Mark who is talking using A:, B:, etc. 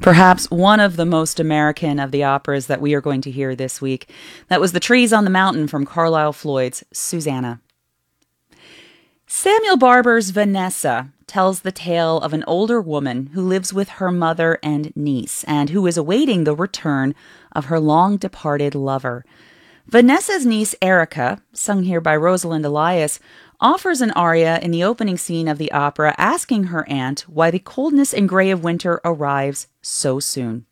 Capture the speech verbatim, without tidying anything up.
A: Perhaps one of the most American of the operas that we are going to hear this week. That was The Trees on the Mountain from Carlisle Floyd's Susanna. Samuel Barber's Vanessa tells the tale of an older woman who lives with her mother and niece, and who is awaiting the return of her long-departed lover. Vanessa's niece Erica, sung here by Rosalind Elias, offers an aria in the opening scene of the opera asking her aunt why the coldness and gray of winter arrives so soon.